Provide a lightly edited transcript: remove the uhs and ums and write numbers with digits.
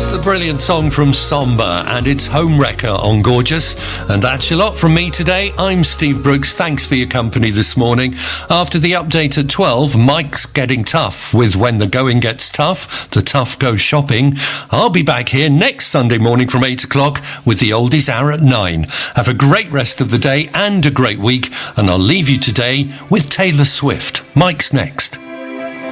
The brilliant song from Somber, and it's Home Wrecker on Gorgeous. And that's your lot from me today. I'm Steve Brooks. Thanks for your company this morning. After the update at 12, Mike's getting tough with When the Going Gets Tough, the tough go shopping. I'll be back here next Sunday morning from 8 o'clock with the Oldies Hour at 9. Have a great rest of the day and a great week, and I'll leave you today with Taylor Swift. Mike's next.